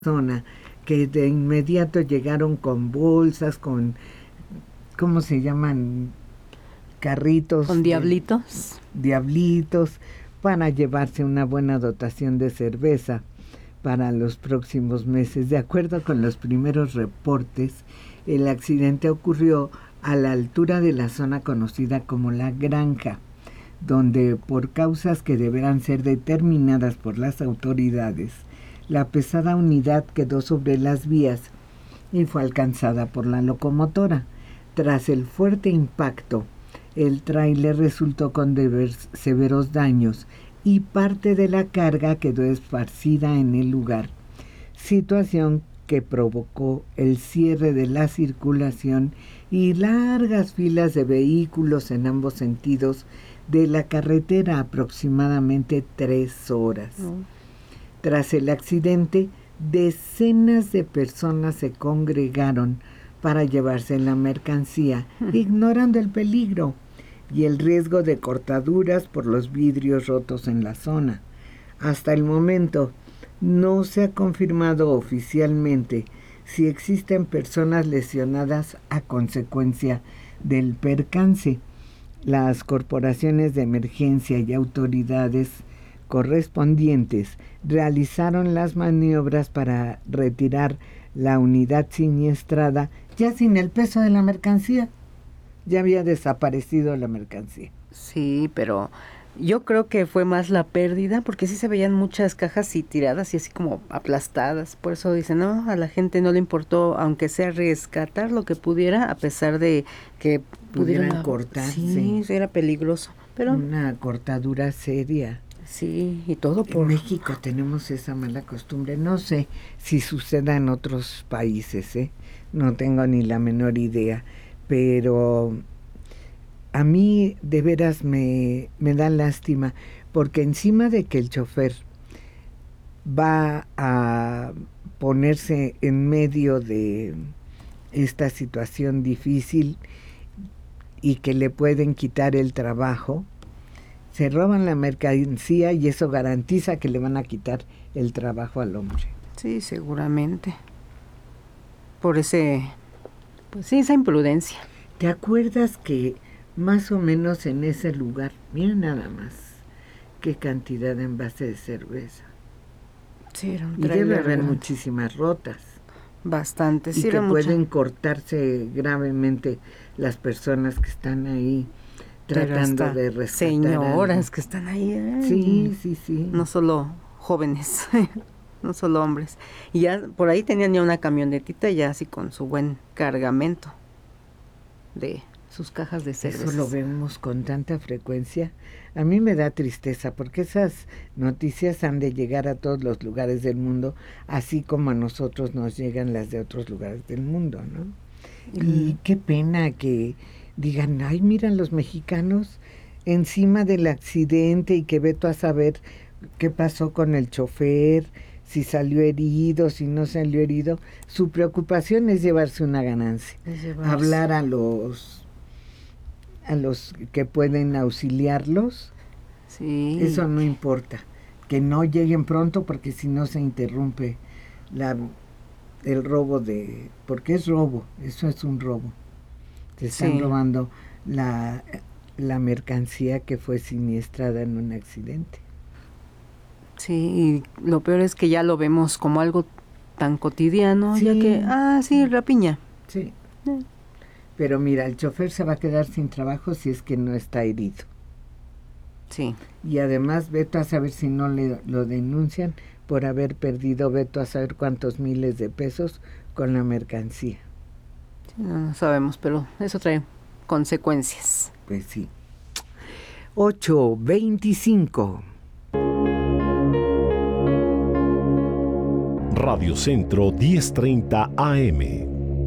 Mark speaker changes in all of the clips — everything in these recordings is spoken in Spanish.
Speaker 1: zona, que de inmediato llegaron con bolsas, con, ¿cómo se llaman? Carritos.
Speaker 2: Con diablitos.
Speaker 1: Diablitos, para llevarse una buena dotación de cerveza para los próximos meses. De acuerdo con los primeros reportes, el accidente ocurrió a la altura de la zona conocida como La Granja, donde por causas que deberán ser determinadas por las autoridades, la pesada unidad quedó sobre las vías y fue alcanzada por la locomotora. Tras el fuerte impacto, el tráiler resultó con severos daños y parte de la carga quedó esparcida en el lugar, situación que provocó el cierre de la circulación y largas filas de vehículos en ambos sentidos de la carretera, aproximadamente 3 horas. Tras el accidente, decenas de personas se congregaron para llevarse la mercancía, ignorando el peligro y el riesgo de cortaduras por los vidrios rotos en la zona. Hasta el momento, no se ha confirmado oficialmente si existen personas lesionadas a consecuencia del percance. Las corporaciones de emergencia y autoridades correspondientes realizaron las maniobras para retirar la unidad siniestrada, ya sin el peso de la mercancía. Ya había desaparecido la mercancía.
Speaker 2: Sí, pero yo creo que fue más la pérdida, porque sí se veían muchas cajas y tiradas y así como aplastadas. Por eso dicen, no, a la gente no le importó, aunque sea rescatar lo que pudiera, a pesar de que pudieran
Speaker 1: cortarse.
Speaker 2: Sí, era peligroso. Pero
Speaker 1: una cortadura seria.
Speaker 2: Sí, y todo por...
Speaker 1: En México tenemos esa mala costumbre. No sé si suceda en otros países, no tengo ni la menor idea. Pero a mí de veras me da lástima, porque encima de que el chofer va a ponerse en medio de esta situación difícil y que le pueden quitar el trabajo, se roban la mercancía y eso garantiza que le van a quitar el trabajo al hombre.
Speaker 2: Sí, seguramente. Por pues sí, esa imprudencia.
Speaker 1: ¿Te acuerdas que más o menos en ese lugar, mira nada más, qué cantidad de envase de cerveza?
Speaker 2: Sí, era un
Speaker 1: y debe haber muchísimas rotas.
Speaker 2: Bastante, sí.
Speaker 1: Y que pueden cortarse gravemente las personas que están ahí tratando de rescatar.
Speaker 2: Señoras que están ahí.
Speaker 1: Sí.
Speaker 2: No solo jóvenes, no solo hombres. Y ya por ahí tenían ya una camionetita ya así con su buen cargamento de sus cajas de cerveza.
Speaker 1: Eso lo vemos con tanta frecuencia. A mí me da tristeza porque esas noticias han de llegar a todos los lugares del mundo, así como a nosotros nos llegan las de otros lugares del mundo, ¿no? Y qué pena que digan, ay, miran los mexicanos encima del accidente y que ve tú a saber qué pasó con el chofer, si salió herido, si no salió herido. Su preocupación es llevarse una ganancia, hablar a los que pueden auxiliarlos.
Speaker 2: Sí.
Speaker 1: Eso no importa, que no lleguen pronto porque si no se interrumpe el robo porque es robo, eso es un robo. Te están robando la mercancía que fue siniestrada en un accidente.
Speaker 2: Sí, y lo peor es que ya lo vemos como algo tan cotidiano, ya que, rapiña.
Speaker 1: Sí. Pero mira, el chofer se va a quedar sin trabajo si es que no está herido.
Speaker 2: Sí.
Speaker 1: Y además, veto a saber si no lo denuncian por haber perdido, veto a saber cuántos miles de pesos con la mercancía.
Speaker 2: Sí, no sabemos, pero eso trae consecuencias.
Speaker 1: Pues sí. 8:25.
Speaker 3: Radio Centro 1030 AM.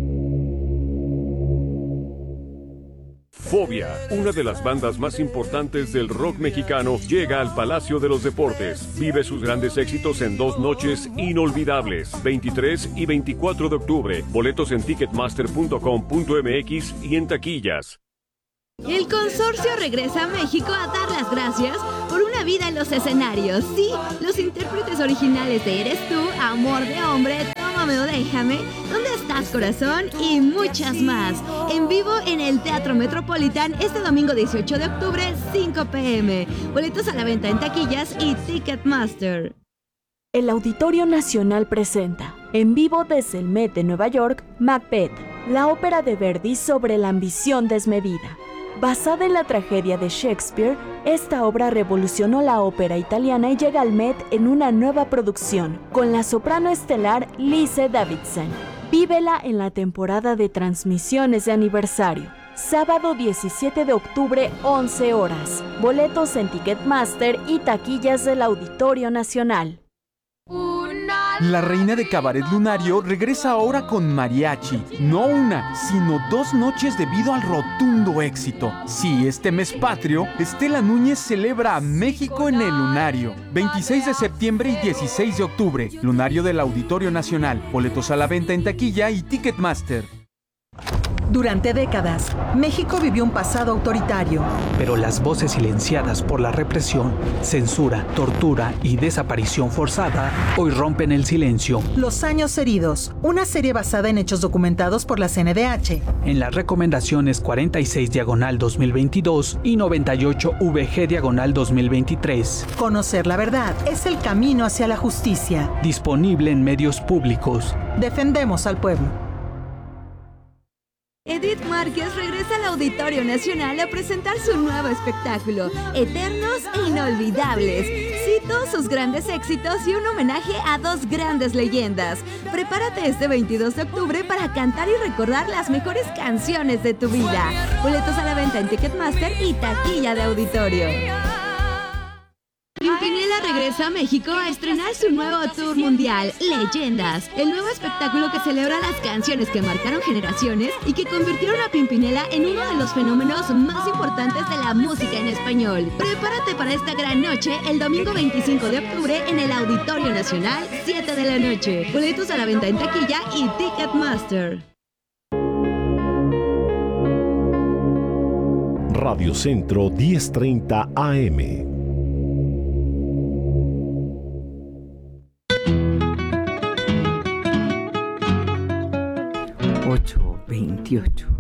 Speaker 4: Fobia, una de las bandas más importantes del rock mexicano, llega al Palacio de los Deportes. Vive sus grandes éxitos en 2 noches inolvidables, 23 y 24 de octubre. Boletos en ticketmaster.com.mx y en taquillas.
Speaker 5: El consorcio regresa a México a dar las gracias por una la vida en los escenarios. Sí, los intérpretes originales de Eres tú, Amor de hombre, Tómame o déjame, ¿Dónde estás, corazón? Y muchas más. En vivo en el Teatro Metropolitan este domingo 18 de octubre, 5 p.m. Boletos a la venta en taquillas y Ticketmaster.
Speaker 6: El Auditorio Nacional presenta, en vivo desde el Met de Nueva York, Macbeth, la ópera de Verdi sobre la ambición desmedida. Basada en la tragedia de Shakespeare, esta obra revolucionó la ópera italiana y llega al Met en una nueva producción, con la soprano estelar Lise Davidsen. Vívela en la temporada de transmisiones de aniversario. Sábado 17 de octubre, 11 horas. Boletos en Ticketmaster y taquillas del Auditorio Nacional.
Speaker 7: La reina de Cabaret Lunario regresa ahora con mariachi. No una, sino 2 noches debido al rotundo éxito. Sí, este mes patrio, Estela Núñez celebra a México en el Lunario. 26 de septiembre y 16 de octubre. Lunario del Auditorio Nacional. Boletos a la venta en taquilla y Ticketmaster.
Speaker 8: Durante décadas, México vivió un pasado autoritario.
Speaker 9: Pero las voces silenciadas por la represión, censura, tortura y desaparición forzada hoy rompen el silencio.
Speaker 8: Los años heridos, una serie basada en hechos documentados por la CNDH.
Speaker 9: En las recomendaciones 46/2022 y 98/VG/2023.
Speaker 8: Conocer la verdad es el camino hacia la justicia.
Speaker 9: Disponible en medios públicos.
Speaker 8: Defendemos al pueblo.
Speaker 5: Edith Márquez regresa al Auditorio Nacional a presentar su nuevo espectáculo, Eternos e Inolvidables. Cito sus grandes éxitos y un homenaje a 2 grandes leyendas. Prepárate este 22 de octubre para cantar y recordar las mejores canciones de tu vida. Boletos a la venta en Ticketmaster y taquilla de auditorio. Pimpinela regresa a México a estrenar su nuevo tour mundial, Leyendas, el nuevo espectáculo que celebra las canciones que marcaron generaciones y que convirtieron a Pimpinela en uno de los fenómenos más importantes de la música en español. Prepárate para esta gran noche el domingo 25 de octubre en el Auditorio Nacional, 7 de la noche. Boletos a la venta en taquilla y Ticketmaster.
Speaker 3: Radio Centro 1030 AM.
Speaker 1: 8:28.